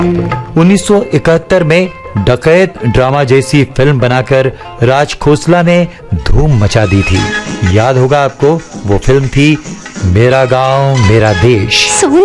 1971 में डकैत ड्रामा जैसी फिल्म बनाकर राज खोसला ने धूम मचा दी थी। याद होगा आपको, वो फिल्म थी मेरा गांव मेरा देश।